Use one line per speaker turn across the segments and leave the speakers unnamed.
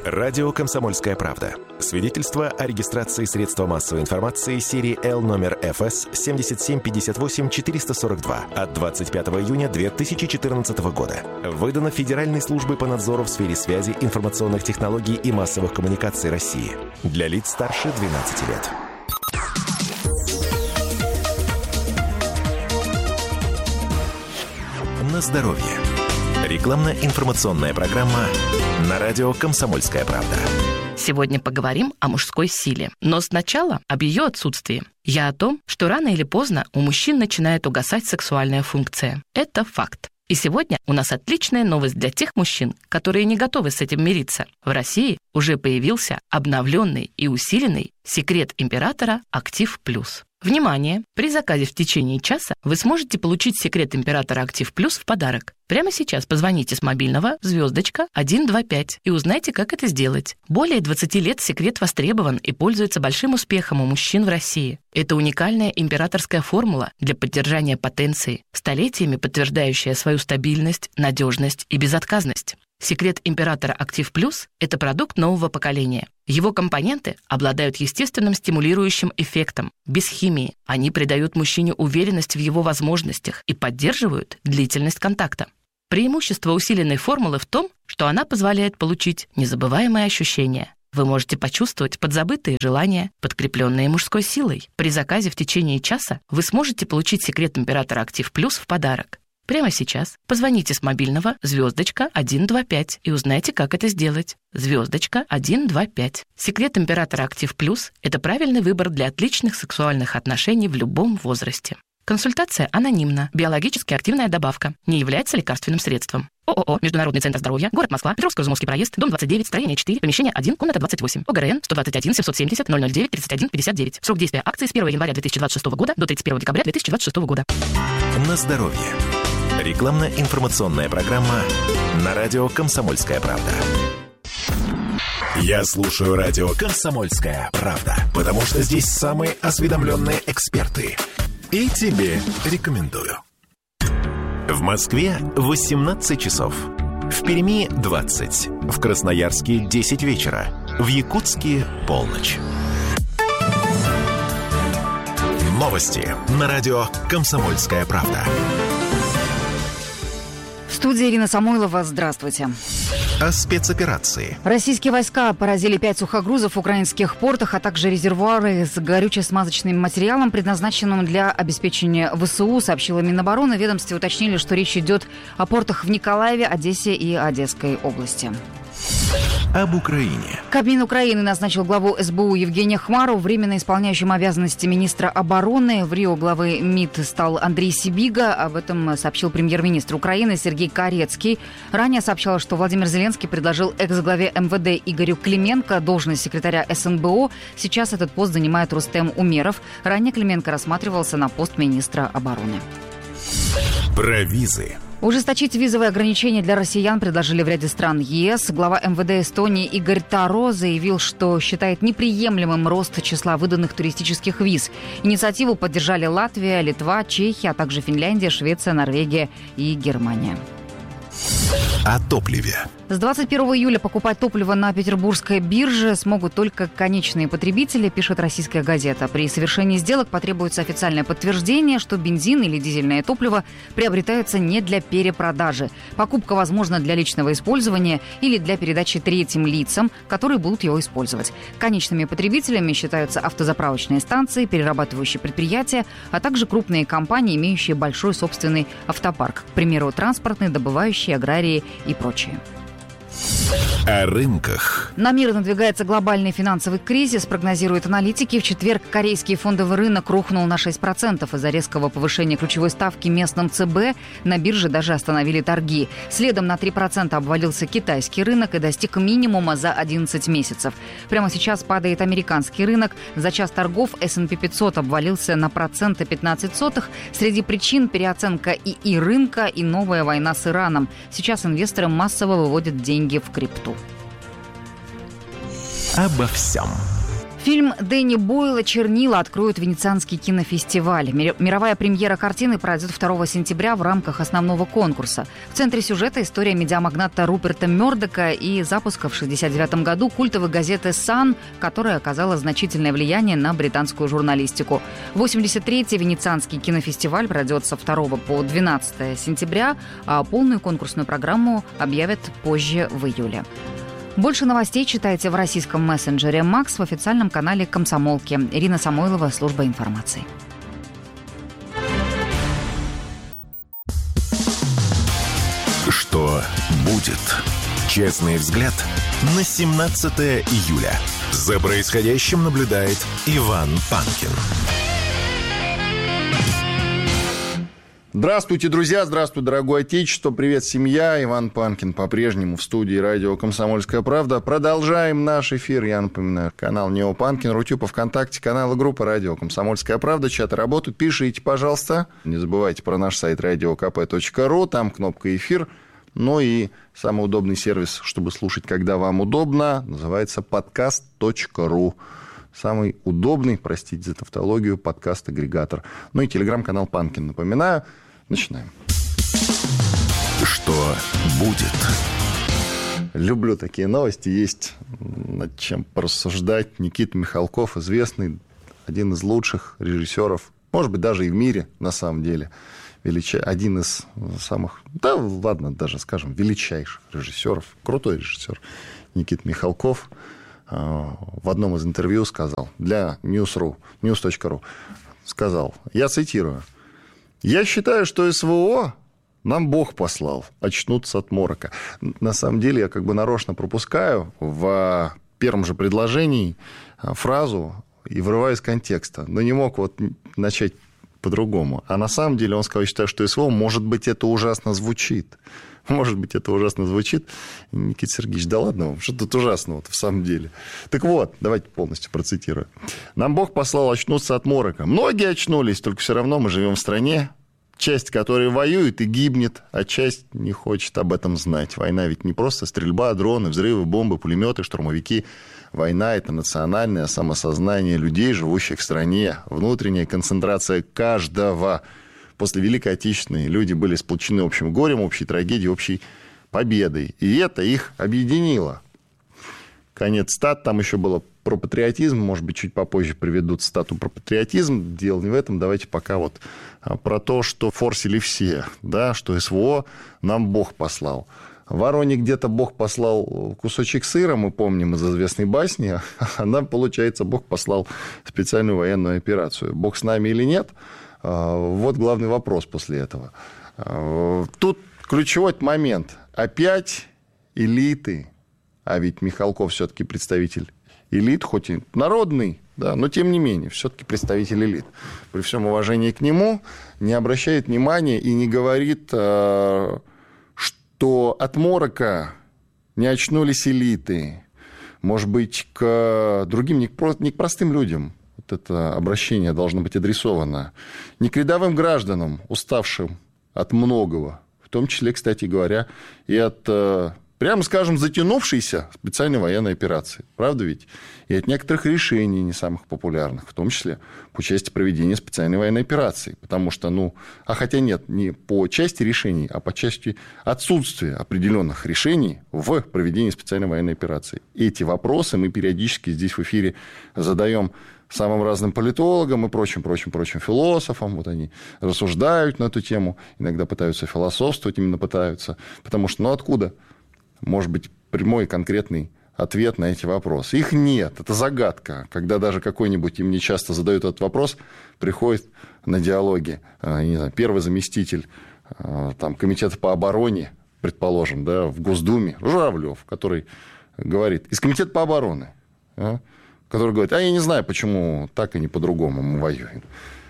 Радио «Комсомольская правда». Свидетельство о регистрации средства массовой информации серии L номер ФС 7758-442 от 25 июня 2014 года. Выдано Федеральной службой по надзору в сфере связи, информационных технологий и массовых коммуникаций России. Для лиц старше 12 лет. На здоровье. Рекламно-информационная программа на радио «Комсомольская правда».
Сегодня поговорим о мужской силе, но сначала об ее отсутствии. Я о том, что рано или поздно у мужчин начинает угасать сексуальная функция. Это факт. И сегодня у нас отличная новость для тех мужчин, которые не готовы с этим мириться. В России уже появился обновленный и усиленный секрет императора Актив Плюс. Внимание! При заказе в течение часа вы сможете получить секрет императора Актив Плюс в подарок. Прямо сейчас позвоните с мобильного *125 и узнайте, как это сделать. Более 20 лет секрет востребован и пользуется большим успехом у мужчин в России. Это уникальная императорская формула для поддержания потенции, столетиями подтверждающая свою стабильность, надежность и безотказность. Секрет императора Актив Плюс – это продукт нового поколения. Его компоненты обладают естественным стимулирующим эффектом, без химии. Они придают мужчине уверенность в его возможностях и поддерживают длительность контакта. Преимущество усиленной формулы в том, что она позволяет получить незабываемые ощущения. Вы можете почувствовать подзабытые желания, подкрепленные мужской силой. При заказе в течение часа вы сможете получить секрет императора Актив Плюс в подарок. Прямо сейчас позвоните с мобильного *125 и узнайте, как это сделать. *125. Секрет императора Актив Плюс – это правильный выбор для отличных сексуальных отношений в любом возрасте. Консультация анонимна. Биологически активная добавка. Не является лекарственным средством. ООО «Международный центр здоровья», город Москва, Петровско-Изюмовский проезд, дом 29, строение 4, помещение 1, комната 28. ОГРН 121 770 009 31 59. Срок действия акции с 1 января 2026 года до 31 декабря 2026 года.
На здоровье. Рекламно-информационная программа на радио «Комсомольская правда». Я слушаю радио «Комсомольская правда», потому что здесь самые осведомленные эксперты. И тебе рекомендую. В Москве 18 часов. В Перми 20. В Красноярске 10 вечера. В Якутске полночь. Новости на радио «Комсомольская правда».
В студии Ирина Самойлова. Здравствуйте.
О спецоперации.
Российские войска поразили 5 сухогрузов в украинских портах, а также резервуары с горюче-смазочным материалом, предназначенным для обеспечения ВСУ, сообщило Минобороны. В ведомстве уточнили, что речь идет о портах в Николаеве, Одессе и Одесской области.
Об Украине.
Кабмин Украины назначил главу СБУ Евгения Хмару временно исполняющим обязанности министра обороны. В Рио главы МИД стал Андрей Сибига. Об этом сообщил премьер-министр Украины Сергей Карецкий. Ранее сообщалось, что Владимир Зеленский предложил экс-главе МВД Игорю Клименко должность секретаря СНБО. Сейчас этот пост занимает Рустем Умеров. Ранее Клименко рассматривался на пост министра обороны.
Про визы.
Ужесточить визовые ограничения для россиян предложили в ряде стран ЕС. Глава МВД Эстонии Игорь Таро заявил, что считает неприемлемым рост числа выданных туристических виз. Инициативу поддержали Латвия, Литва, Чехия, а также Финляндия, Швеция, Норвегия и Германия.
О топливе.
С 21 июля покупать топливо на петербургской бирже смогут только конечные потребители, пишет «Российская газета». При совершении сделок потребуется официальное подтверждение, что бензин или дизельное топливо приобретаются не для перепродажи. Покупка возможна для личного использования или для передачи третьим лицам, которые будут его использовать. Конечными потребителями считаются автозаправочные станции, перерабатывающие предприятия, а также крупные компании, имеющие большой собственный автопарк, к примеру, транспортные, добывающие, аграрии и прочие.
О рынках.
На мир надвигается глобальный финансовый кризис, прогнозируют аналитики. В четверг корейский фондовый рынок рухнул на 6% из-за резкого повышения ключевой ставки местным ЦБ. На бирже даже остановили торги. Следом на 3% обвалился китайский рынок и достиг минимума за 11 месяцев. Прямо сейчас падает американский рынок. За час торгов S&P 500 обвалился на 0,15%. Среди причин переоценка ИИ рынка и новая война с Ираном. Сейчас инвесторы массово выводят деньги в крипту.
Обо всем.
Фильм Дэнни Бойла «Чернила» откроет Венецианский кинофестиваль. Мировая премьера картины пройдет 2 сентября в рамках основного конкурса. В центре сюжета история медиамагната Руперта Мёрдока и запуска в 1969 году культовой газеты «Сан», которая оказала значительное влияние на британскую журналистику. 83-й Венецианский кинофестиваль пройдет со 2 по 12 сентября, а полную конкурсную программу объявят позже, в июле. Больше новостей читайте в российском мессенджере «Макс» в официальном канале «Комсомолки». Ирина Самойлова, служба информации.
Что будет? Честный взгляд на 17 июля. За происходящим наблюдает Иван Панкин.
Здравствуйте, друзья! Здравствуй, дорогое отечество! Привет, семья! Иван Панкин по-прежнему в студии радио «Комсомольская правда». Продолжаем наш эфир. Я напоминаю, канал Нео Панкин, Рутюб, ВКонтакте, канал и группа радио «Комсомольская правда». Чаты работают. Пишите, пожалуйста. Не забывайте про наш сайт radiokp.ru. Там кнопка «Эфир». Ну и самый удобный сервис, чтобы слушать, когда вам удобно, называется podcast.ru. Самый удобный, простите за тавтологию, подкаст-агрегатор. Ну и телеграм-канал Панкин. Напоминаю. Начинаем.
Что будет?
Люблю такие новости. Есть над чем порассуждать. Никита Михалков, известный, один из лучших режиссеров, может быть, даже и в мире, на самом деле. Один из самых, да ладно, даже скажем, величайших режиссеров. Крутой режиссер Никита Михалков в одном из интервью сказал, для news.ru, сказал, я цитирую: «Я считаю, что СВО нам Бог послал очнуться от морока». На самом деле я как бы нарочно пропускаю в первом же предложении фразу и вырываю из контекста, но не мог вот начать по-другому. А на самом деле он сказал, я считаю, что СВО, может быть, это ужасно звучит. Может быть, это ужасно звучит. Никита Сергеевич, да ладно вам, что тут ужасного в самом деле? Так вот, давайте полностью процитирую. «Нам Бог послал очнуться от морока. Многие очнулись, только все равно мы живем в стране, часть которой воюет и гибнет, а часть не хочет об этом знать. Война ведь не просто стрельба, дроны, взрывы, бомбы, пулеметы, штурмовики. Война – это национальное самосознание людей, живущих в стране, внутренняя концентрация каждого. После Великой Отечественной люди были сплочены общим горем, общей трагедией, общей победой. И это их объединило». Конец цитаты. Там еще было про патриотизм. Может быть, чуть попозже приведут цитату про патриотизм. Дело не в этом. Давайте пока вот про то, что форсили все. Да, что СВО нам Бог послал. В Вороне где-то Бог послал кусочек сыра, мы помним из известной басни. А нам, получается, Бог послал специальную военную операцию. Бог с нами или нет? Вот главный вопрос после этого. Тут ключевой момент. Опять элиты, а ведь Михалков все-таки представитель элит, хоть и народный, да, но тем не менее, все-таки представитель элит. При всем уважении к нему не обращает внимания и не говорит, что от морока не очнулись элиты. Может быть, к другим, не к простым людям. Это обращение должно быть адресовано не к рядовым гражданам, уставшим от многого, в том числе, кстати говоря, и от, прямо скажем, затянувшейся специальной военной операции. Правда ведь? И от некоторых решений, не самых популярных, в том числе по части проведения специальной военной операции. Потому что, хотя нет, не по части решений, а по части отсутствия определенных решений в проведении специальной военной операции. Эти вопросы мы периодически здесь в эфире задаем самым разным политологам и прочим философам. Вот они рассуждают на эту тему, иногда пытаются философствовать, именно пытаются. Потому что, откуда может быть прямой конкретный ответ на эти вопросы? Их нет, это загадка. Когда даже какой-нибудь, им не часто задают этот вопрос, приходит на диалоги, не знаю, первый заместитель комитета по обороне, предположим, да, в Госдуме, Журавлев, который говорит, из комитета по обороне, который говорит, я не знаю, почему так и не по-другому мы воюем.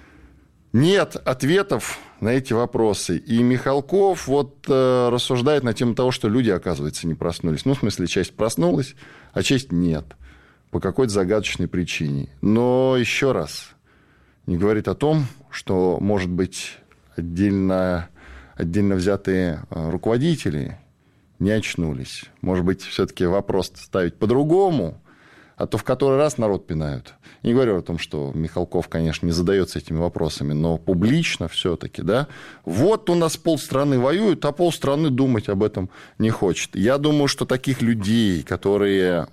Нет ответов на эти вопросы. И Михалков рассуждает на тему того, что люди, оказывается, не проснулись. В смысле, часть проснулась, а часть нет. По какой-то загадочной причине. Но еще раз, не говорит о том, что, может быть, отдельно взятые руководители не очнулись. Может быть, все-таки вопрос ставить по-другому. а то в который раз народ пинают. Не говорю о том, что Михалков, конечно, не задается этими вопросами, но публично все-таки, да. Вот у нас полстраны воюют, а полстраны думать об этом не хочет. Я думаю, что таких людей, которые,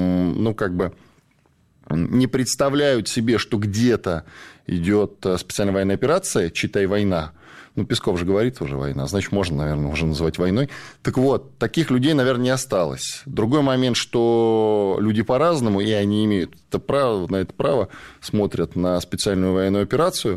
не представляют себе, что где-то идет специальная военная операция, читай война. Песков же говорит уже война, значит, можно, наверное, уже называть войной. Так вот, таких людей, наверное, не осталось. Другой момент, что люди по-разному, и они имеют на это право, смотрят на специальную военную операцию.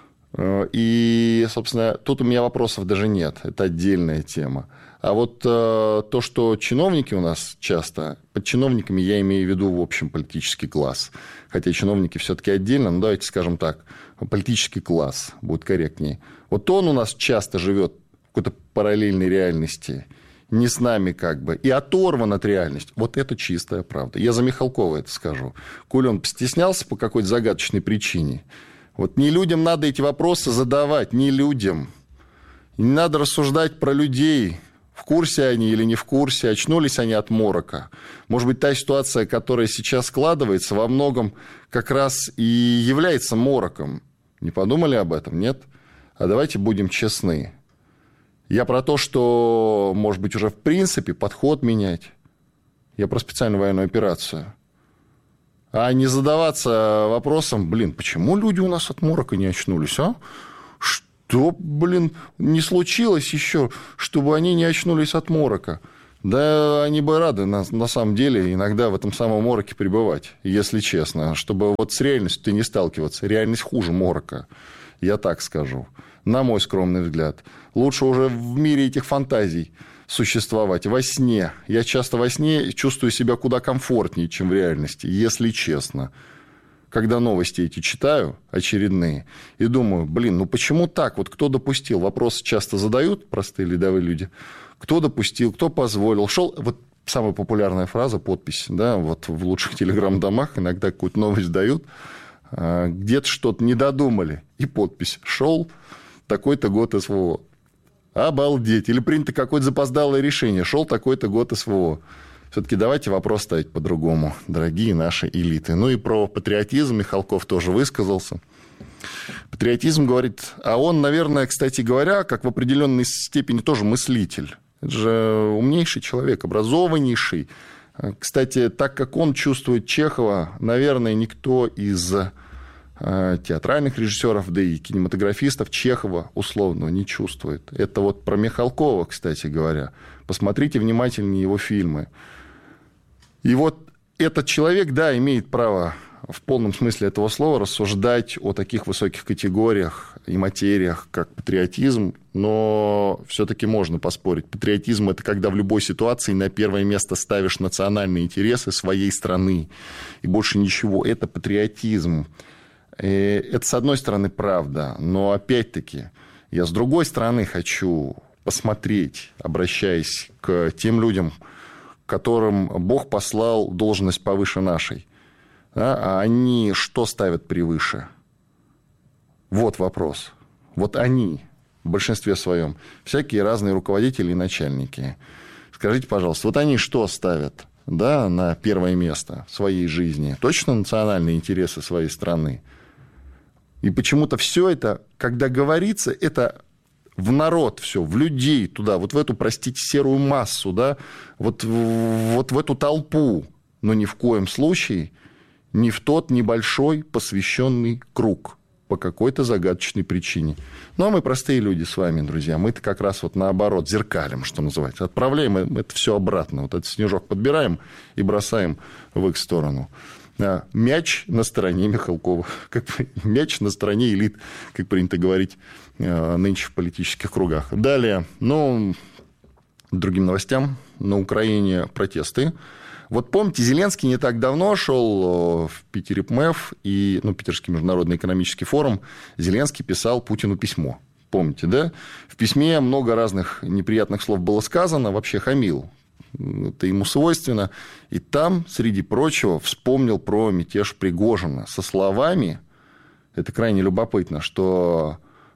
И, собственно, тут у меня вопросов даже нет. Это отдельная тема. А вот то, что чиновники у нас часто, под чиновниками я имею в виду, в общем, политический класс. Хотя чиновники все-таки отдельно, но давайте скажем так, политический класс будет корректнее. Вот он у нас часто живет в какой-то параллельной реальности, не с нами как бы, и оторван от реальности. Вот это чистая правда. Я за Михалкова это скажу. Коли он постеснялся по какой-то загадочной причине, вот не людям надо эти вопросы задавать, не людям. Не надо рассуждать про людей, в курсе они или не в курсе, очнулись они от морока. Может быть, та ситуация, которая сейчас складывается, во многом как раз и является мороком. Не подумали об этом, нет? А давайте будем честны. Я про то, что, может быть, уже в принципе подход менять. Я про специальную военную операцию. А не задаваться вопросом, почему люди у нас от морока не очнулись, а? Что, не случилось еще, чтобы они не очнулись от морока? Да они бы рады, на самом деле, иногда в этом самом мороке пребывать, если честно, чтобы вот с реальностью не сталкиваться. Реальность хуже морока, я так скажу, на мой скромный взгляд. Лучше уже в мире этих фантазий существовать, во сне. Я часто во сне чувствую себя куда комфортнее, чем в реальности, если честно. Когда новости эти читаю, очередные, и думаю, почему так? Вот кто допустил? Вопросы часто задают простые рядовые люди. Кто допустил, кто позволил? Шел, вот самая популярная фраза, подпись, да, вот в лучших телеграм-домах иногда какую-то новость дают, где-то что-то не додумали, и подпись: шел такой-то год СВО. Обалдеть! Или принято какое-то запоздалое решение, шел такой-то год СВО. Все-таки давайте вопрос ставить по-другому, дорогие наши элиты. И про патриотизм Михалков тоже высказался. Патриотизм, говорит, а он, наверное, кстати говоря, как в определенной степени тоже мыслитель. Это же умнейший человек, образованнейший. Кстати, так как он чувствует Чехова, наверное, никто из театральных режиссеров, да и кинематографистов Чехова условно не чувствует. Это вот про Михалкова, кстати говоря. Посмотрите внимательнее его фильмы. И вот этот человек, да, имеет право в полном смысле этого слова рассуждать о таких высоких категориях и материях, как патриотизм, но все-таки можно поспорить. Патриотизм – это когда в любой ситуации на первое место ставишь национальные интересы своей страны, и больше ничего. Это патриотизм. И это, с одной стороны, правда, но, опять-таки, я с другой стороны хочу посмотреть, обращаясь к тем людям, которым Бог послал должность повыше нашей. Да? А они что ставят превыше? Вот вопрос. Вот они, в большинстве своем, всякие разные руководители и начальники. Скажите, пожалуйста, вот они что ставят, да, на первое место в своей жизни? Точно национальные интересы своей страны? И почему-то все это, когда говорится, это в народ все, в людей туда, вот в эту, простите, серую массу, да, вот в эту толпу, но ни в коем случае не в тот небольшой посвященный круг по какой-то загадочной причине. Ну, а мы простые люди с вами, друзья, мы-то как раз вот наоборот зеркалим, что называется, отправляем это все обратно, вот этот снежок подбираем и бросаем в их сторону. Мяч на стороне Михалкова, мяч на стороне элит, как принято говорить нынче в политических кругах. Далее, другим новостям. На Украине протесты. Вот помните, Зеленский не так давно шел в Питере ПМЭФ и Питерский международный экономический форум. Зеленский писал Путину письмо. Помните, да? В письме много разных неприятных слов было сказано, вообще хамил. Это ему свойственно. И там, среди прочего, вспомнил про мятеж Пригожина со словами, это крайне любопытно, что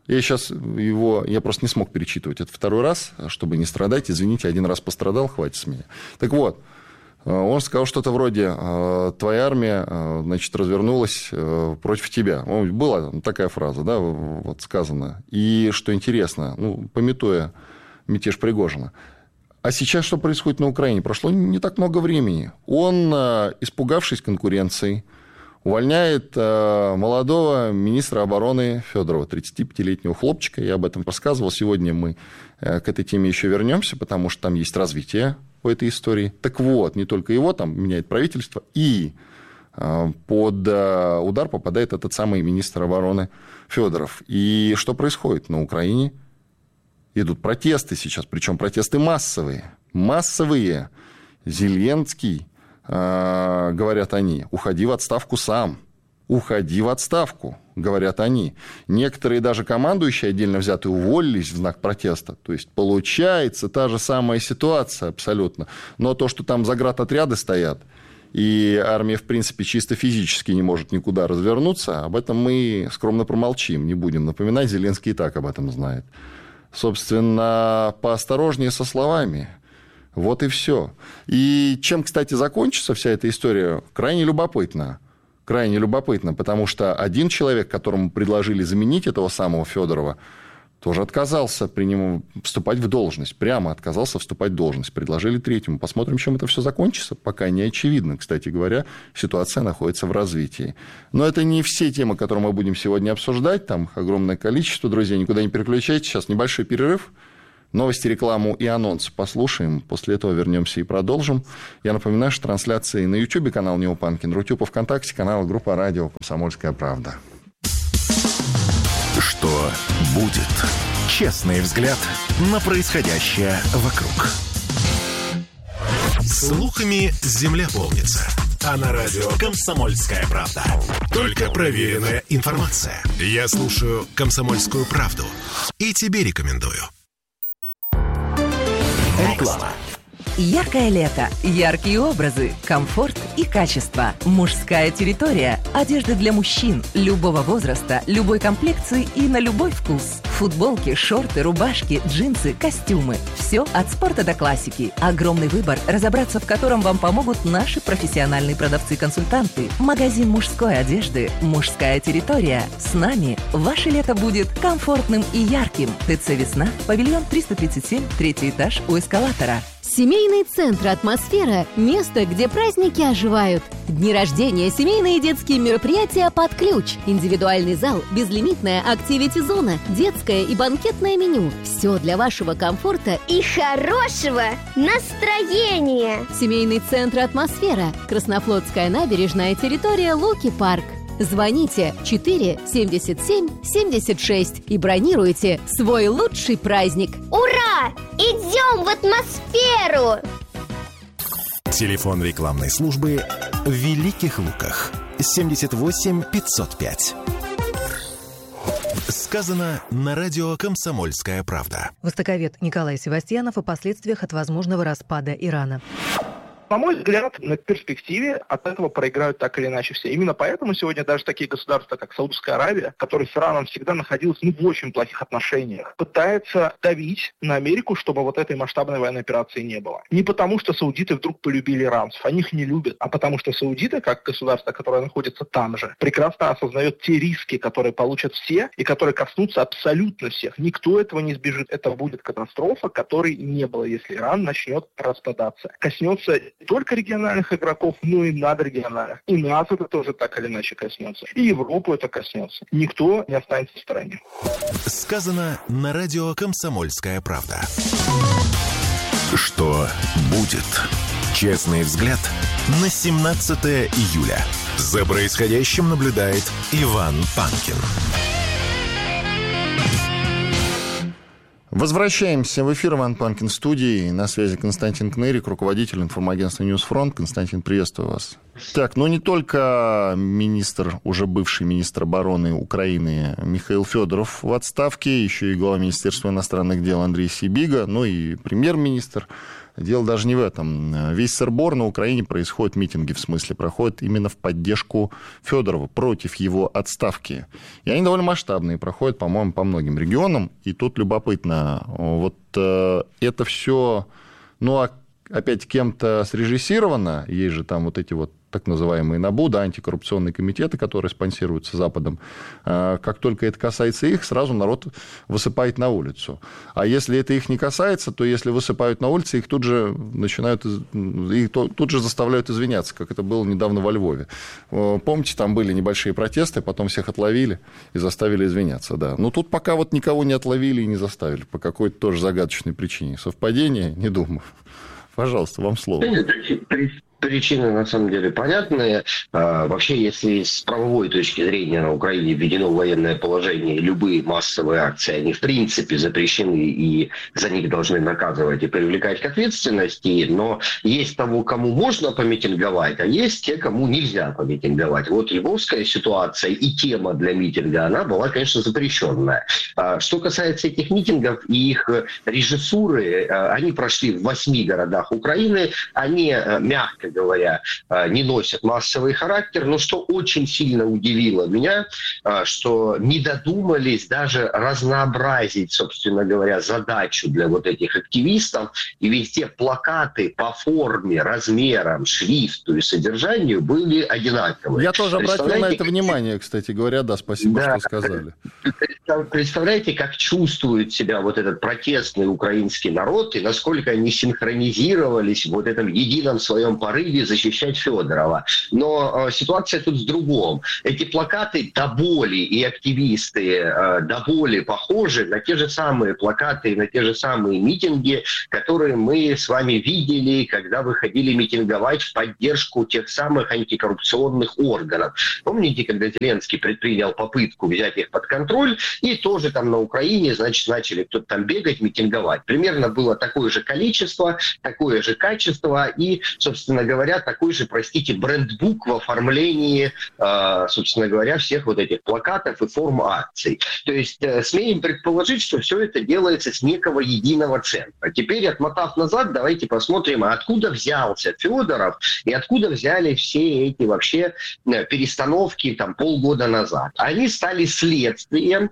я просто не смог перечитывать это второй раз, чтобы не страдать. Извините, один раз пострадал, хватит с меня. Так вот, Он сказал что-то вроде: твоя армия, значит, развернулась против тебя. Была такая фраза, да, вот сказана. И что интересно, памятуя мятеж Пригожина. А сейчас что происходит на Украине? Прошло не так много времени. Он, испугавшись конкуренции, увольняет молодого министра обороны Федорова, 35-летнего хлопчика. Я об этом рассказывал. Сегодня мы к этой теме еще вернемся, потому что там есть развитие по этой истории. Так вот, не только его там меняет правительство, и под удар попадает этот самый министр обороны Федоров. И что происходит на Украине? Идут протесты сейчас, причем протесты массовые. Массовые. Зеленский, говорят они, уходи в отставку сам. Уходи в отставку, говорят они. Некоторые даже командующие отдельно взятые уволились в знак протеста. То есть получается та же самая ситуация абсолютно. Но то, что там заградотряды стоят, и армия, в принципе, чисто физически не может никуда развернуться, об этом мы скромно промолчим, не будем напоминать. Зеленский и так об этом знает. Собственно, поосторожнее со словами. Вот и все. И чем, кстати, закончится вся эта история, крайне любопытно. Крайне любопытно, потому что один человек, которому предложили заменить этого самого Федорова, тоже отказался при нем вступать в должность. Прямо отказался вступать в должность. Предложили третьему. Посмотрим, чем это все закончится. Пока не очевидно. Кстати говоря, ситуация находится в развитии. Но это не все темы, которые мы будем сегодня обсуждать. Там их огромное количество, друзья. Никуда не переключайтесь. Сейчас небольшой перерыв. Новости, рекламу и анонсы послушаем. После этого вернемся и продолжим. Я напоминаю, что трансляции на YouTube, канал Нео Панкин, Рутюб, ВКонтакте, канал группа радио «Комсомольская правда».
Что будет? Честный взгляд на происходящее вокруг. Слухами земля полнится. А на радио «Комсомольская правда» только проверенная информация. Я слушаю «Комсомольскую правду» и тебе рекомендую. Реклама.
Яркое лето, яркие образы, комфорт и качество. Мужская территория. Одежда для мужчин любого возраста, любой комплекции и на любой вкус. Футболки, шорты, рубашки, джинсы, костюмы. Все от спорта до классики. Огромный выбор, разобраться в котором вам помогут наши профессиональные продавцы-консультанты. Магазин мужской одежды «Мужская территория». С нами ваше лето будет комфортным и ярким. ТЦ «Весна», павильон 337, 3-й этаж у эскалатора.
Семейный центр «Атмосфера» – место, где праздники оживают. Дни рождения, семейные и детские мероприятия под ключ. Индивидуальный зал, безлимитная активити-зона, детское и банкетное меню. Все для вашего комфорта
и хорошего настроения.
Семейный центр «Атмосфера». Краснофлотская набережная, территория Луки-парк. Звоните 4 77 76 и бронируйте свой лучший праздник.
Ура! Идем в атмосферу!
Телефон рекламной службы в Великих Луках 78 505. Сказано на радио «Комсомольская правда».
Востоковед Николай Севастьянов о последствиях от возможного распада Ирана.
На мой взгляд, на перспективе от этого проиграют так или иначе все. Именно поэтому сегодня даже такие государства, как Саудовская Аравия, которые с Ираном всегда находились в очень плохих отношениях, пытаются давить на Америку, чтобы вот этой масштабной военной операции не было. Не потому, что саудиты вдруг полюбили иранцев, они их не любят, а потому что саудиты, как государство, которое находится там же, прекрасно осознает те риски, которые получат все и которые коснутся абсолютно всех. Никто этого не избежит. Это будет катастрофа, которой не было, если Иран начнет распадаться. Коснется не только региональных игроков, но и надрегиональных. И нас это тоже так или иначе коснется. И Европу это коснется. Никто не останется в стороне.
Сказано на радио «Комсомольская правда». Что будет? Честный взгляд на 17 июля. За происходящим наблюдает Иван Панкин.
Возвращаемся в эфир. Иван Панкин в студии. На связи Константин Кнырик, руководитель информагентства «Ньюсфронт». Константин, приветствую вас. Так, не только уже бывший министр обороны Украины Михаил Федоров в отставке, еще и глава Министерства иностранных дел Андрей Сибига, и премьер-министр. Дело даже не в этом. Весь сыр-бор на Украине происходят митинги, в смысле, проходят именно в поддержку Федорова, против его отставки. И они довольно масштабные, проходят, по-моему, по многим регионам. И тут любопытно, это все, опять кем-то срежиссировано, есть же там вот эти вот так называемые НАБУ, да, антикоррупционные комитеты, которые спонсируются Западом, как только это касается их, сразу народ высыпает на улицу. А если это их не касается, то если высыпают на улице, их тут же заставляют извиняться, как это было недавно во Львове. Помните, там были небольшие протесты, потом всех отловили и заставили извиняться, да. Но тут пока вот никого не отловили и не заставили, по какой-то тоже загадочной причине. Совпадение? Не думаю. Пожалуйста, вам слово.
Причины, на самом деле, понятные. Вообще, если с правовой точки зрения на Украине введено военное положение, любые массовые акции, они в принципе запрещены, и за них должны наказывать и привлекать к ответственности. Но есть того, кому можно помитинговать, а есть те, кому нельзя помитинговать. Вот львовская ситуация и тема для митинга, она была, конечно, запрещенная. Что касается этих митингов и их режиссуры, они прошли в 8 городах Украины. Они, мягко говоря, не носят массовый характер. Но что очень сильно удивило меня, что не додумались даже разнообразить, собственно говоря, задачу для вот этих активистов. И везде плакаты по форме, размерам, шрифту и содержанию были одинаковые.
Я тоже обратил на это внимание, кстати говоря. Да, спасибо, что сказали.
Представляете, как чувствует себя вот этот протестный украинский народ и насколько они синхронизировались в вот этом едином своем порыве защищать Федорова. Но ситуация тут в другом. Эти плакаты до боли и активисты до боли похожи на те же самые плакаты, на те же самые митинги, которые мы с вами видели, когда выходили митинговать в поддержку тех самых антикоррупционных органов. Помните, когда Зеленский предпринял попытку взять их под контроль, и тоже там на Украине, значит, начали кто-то там бегать, митинговать. Примерно было такое же количество, такое же качество и, собственно говоря, такой же, простите, брендбук в оформлении, собственно говоря, всех вот этих плакатов и форм акций. То есть смеем предположить, что все это делается с некого единого центра. Теперь, отмотав назад, давайте посмотрим, откуда взялся Федоров и откуда взяли все эти вообще перестановки там полгода назад. Они стали следствием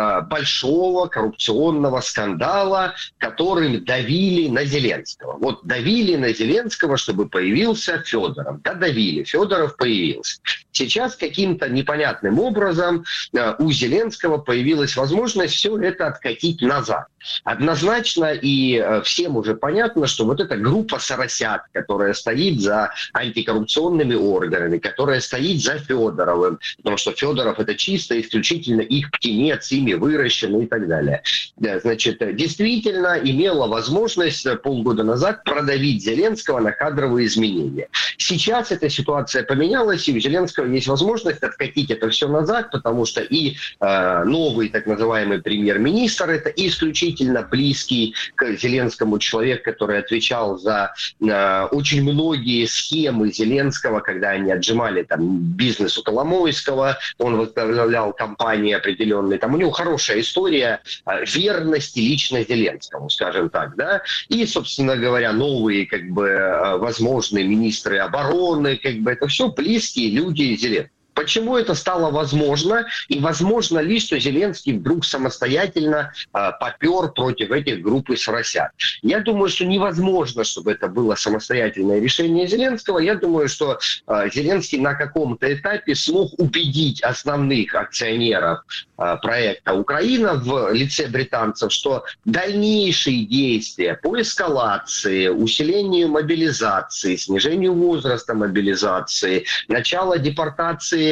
большого коррупционного скандала, которым давили на Зеленского. Вот давили на Зеленского, чтобы появился Федоров. Да, давили. Федоров появился. Сейчас каким-то непонятным образом у Зеленского появилась возможность все это откатить назад. Однозначно и всем уже понятно, что вот эта группа соросят, которая стоит за антикоррупционными органами, которая стоит за Федоровым, потому что Федоров это чисто исключительно их птенец, ими выращенный и так далее. Значит, действительно имела возможность полгода назад продавить Зеленского на кадровые изменения. Сейчас эта ситуация поменялась, и у Зеленского есть возможность откатить это все назад, потому что и новый так называемый премьер-министр, это исключительно близкий к Зеленскому человек, который отвечал за очень многие схемы Зеленского, когда они отжимали там бизнес у Коломойского, он возглавлял компании определенные, там у него хорошая история верности лично Зеленскому, скажем так, да, и, собственно говоря, новые, как бы, возможные министры обороны, как бы, это все близкие люди Зеленского. Почему это стало возможно? И возможно ли, что Зеленский вдруг самостоятельно попер против этих групп и соросят? Я думаю, что невозможно, чтобы это было самостоятельное решение Зеленского. Я думаю, что Зеленский на каком-то этапе смог убедить основных акционеров проекта «Украина» в лице британцев, что дальнейшие действия по эскалации, усилению мобилизации, снижению возраста мобилизации, начало депортации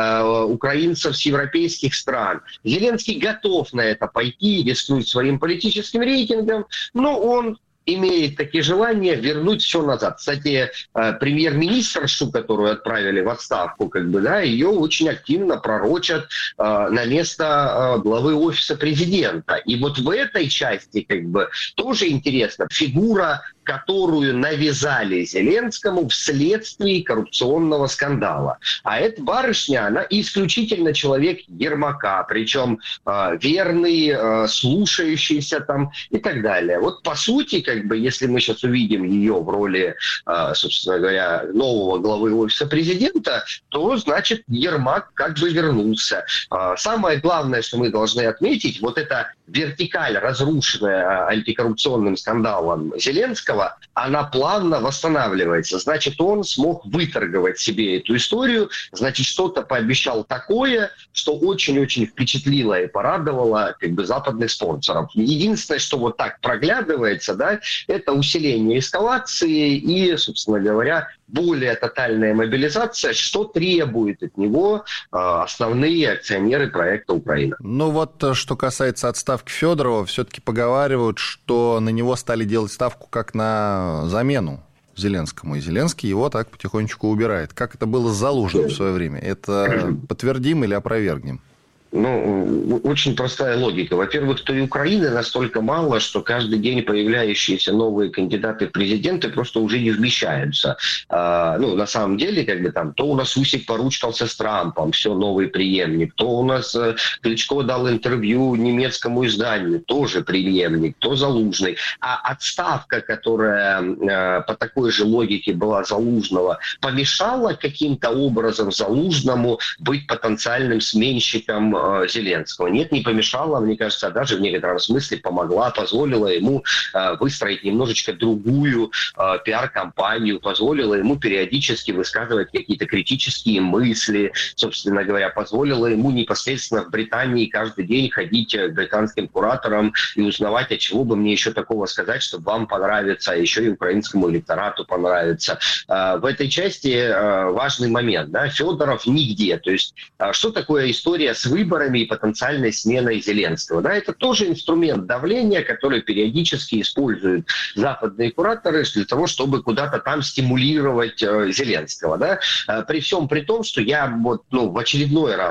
украинцев с европейских стран. Зеленский готов на это пойти, рискнуть своим политическим рейтингом, но он имеет такие желания вернуть все назад. Кстати, премьер-министршу, которую отправили в отставку, как бы, да, ее очень активно пророчат на место главы офиса президента. И вот в этой части, как бы, тоже интересно, фигура, которую навязали Зеленскому вследствие коррупционного скандала. А эта барышня, она исключительно человек Ермака, причем верный, слушающийся там и так далее. Вот по сути, как как бы, если мы сейчас увидим ее в роли, собственно говоря, нового главы офиса президента, то, значит, Ермак как бы вернулся. Самое главное, что мы должны отметить, вот эта вертикаль, разрушенная антикоррупционным скандалом Зеленского, она плавно восстанавливается. Значит, он смог выторговать себе эту историю, значит, что-то пообещал такое, что очень-очень впечатлило и порадовало как бы западных спонсоров. Единственное, что вот так проглядывается, да, это усиление эскалации и, собственно говоря, более тотальная мобилизация, что требует от него основные акционеры проекта «Украина».
Ну вот, что касается отставки Федорова, все-таки поговаривают, что на него стали делать ставку как на замену Зеленскому, и Зеленский его так потихонечку убирает. Как это было с Залужным в свое время? Это подтвердим или опровергнем?
Ну, очень простая логика. Во-первых, той Украины настолько мало, что каждый день появляющиеся новые кандидаты в президенты просто уже не вмещаются. Ну, на самом деле, как бы там, то у нас Усик поручкался с Трампом, все, новый преемник, то у нас Кличко дал интервью немецкому изданию, тоже преемник, то Залужный. А отставка, которая по такой же логике была Залужного, помешала каким-то образом Залужному быть потенциальным сменщиком Зеленского. Нет, не помешала, мне кажется, а даже в некотором смысле помогла, позволила ему выстроить немножечко другую пиар-компанию, позволила ему периодически высказывать какие-то критические мысли, собственно говоря, позволила ему непосредственно в Британии каждый день ходить к британским кураторам и узнавать, от чего бы мне еще такого сказать, чтобы вам понравится, а еще и украинскому электорату понравится. В этой части важный момент. Да? Федоров нигде. То есть что такое история с выборами и потенциальной сменой Зеленского. Да, это тоже инструмент давления, который периодически используют западные кураторы для того, чтобы куда-то там стимулировать Зеленского. Да. При всем при том, что я вот, в очередной раз